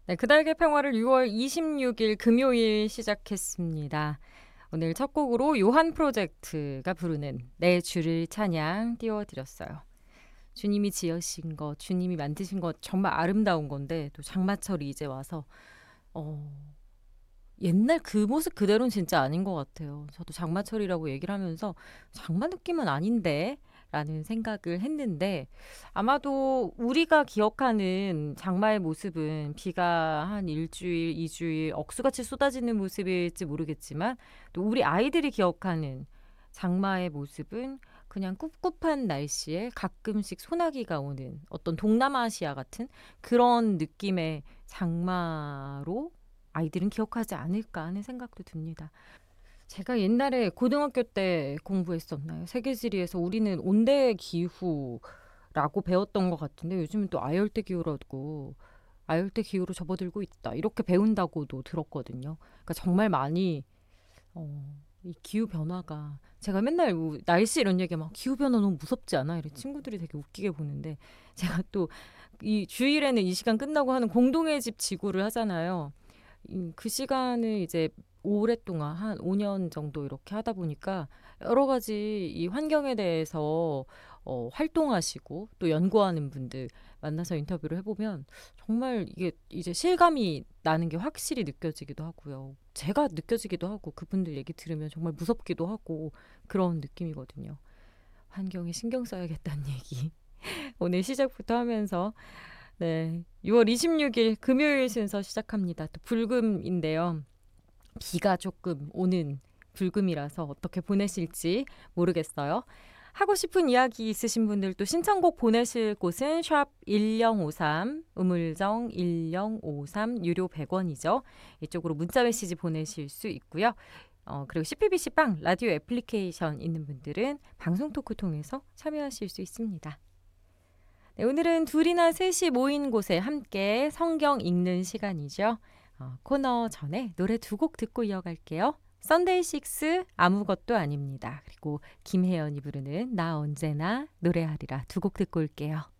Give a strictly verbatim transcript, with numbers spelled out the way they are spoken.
네, 그달의 평화를 유월 이십육일 금요일 시작했습니다. 오늘 첫 곡으로 요한 프로젝트가 부르는 내 주를 찬양 띄워드렸어요. 주님이 지으신 것, 주님이 만드신 것 정말 아름다운 건데 또 장마철이 이제 와서 어, 옛날 그 모습 그대로는 진짜 아닌 것 같아요. 저도 장마철이라고 얘기를 하면서 장마 느낌은 아닌데 라는 생각을 했는데 아마도 우리가 기억하는 장마의 모습은 비가 한 일주일, 이주일 억수같이 쏟아지는 모습일지 모르겠지만 또 우리 아이들이 기억하는 장마의 모습은 그냥 꿉꿉한 날씨에 가끔씩 소나기가 오는 어떤 동남아시아 같은 그런 느낌의 장마로 아이들은 기억하지 않을까 하는 생각도 듭니다. 제가 옛날에 고등학교 때 공부했었나요? 세계지리에서 우리는 온대 기후라고 배웠던 것 같은데 요즘은 또 아열대 기후라고 아열대 기후로 접어들고 있다. 이렇게 배운다고도 들었거든요. 그러니까 정말 많이 어, 이 기후 변화가 제가 맨날 뭐 날씨 이런 얘기하면 기후 변화 너무 무섭지 않아? 이래 친구들이 되게 웃기게 보는데 제가 또 이 주일에는 이 시간 끝나고 하는 공동의 집 지구를 하잖아요. 음, 그 시간을 이제 오랫동안 한 오 년 정도 이렇게 하다 보니까 여러 가지 이 환경에 대해서 어, 활동하시고 또 연구하는 분들 만나서 인터뷰를 해보면 정말 이게 이제 실감이 나는 게 확실히 느껴지기도 하고요. 제가 느껴지기도 하고 그분들 얘기 들으면 정말 무섭기도 하고 그런 느낌이거든요. 환경에 신경 써야겠다는 얘기. 오늘 시작부터 하면서 네, 유월 이십육일 금요일 순서 시작합니다. 또 불금인데요. 비가 조금 오는 불금이라서 어떻게 보내실지 모르겠어요. 하고 싶은 이야기 있으신 분들도 신청곡 보내실 곳은 샵 일공오삼, 우물정 일공오삼, 유료 백 원이죠. 이쪽으로 문자 메시지 보내실 수 있고요. 어, 그리고 씨피비씨 빵 라디오 애플리케이션 있는 분들은 방송 토크 통해서 참여하실 수 있습니다. 네, 오늘은 둘이나 셋이 모인 곳에 함께 성경 읽는 시간이죠. 어, 코너 전에 노래 두 곡 듣고 이어갈게요. 썬데이 식스 아무것도 아닙니다. 그리고 김혜연이 부르는 나 언제나 노래하리라 두 곡 듣고 올게요.